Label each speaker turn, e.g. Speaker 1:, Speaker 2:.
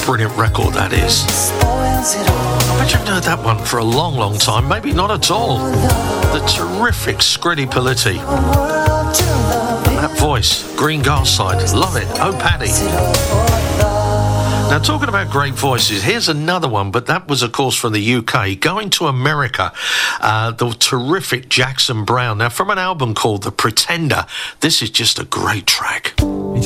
Speaker 1: brilliant record that is. I bet you haven't heard that one for a long, long time. Maybe not at all. The terrific Scritti Politti. That voice, Green Garside, love it. Oh, Paddy. Now, talking about great voices, here's another one, but that was, of course, from the UK. Going to America, the terrific Jackson Browne. Now, from an album called The Pretender, this is just a great track.